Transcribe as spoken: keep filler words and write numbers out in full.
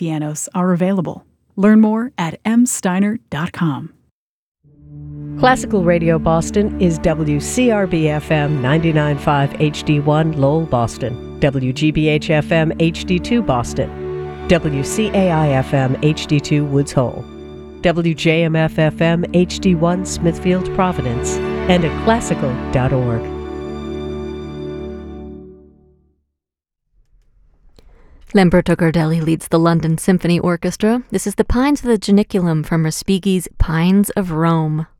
pianos are available. Learn more at m steiner dot com. Classical Radio Boston is W C R B F M ninety-nine point five H D one Lowell, Boston, W G B H F M H D two Boston, W C A I F M H D two Woods Hole, W J M F F M H D one Smithfield, Providence, and at classical dot org. Lamberto Gardelli leads the London Symphony Orchestra. This is The Pines of the Janiculum from Respighi's Pines of Rome.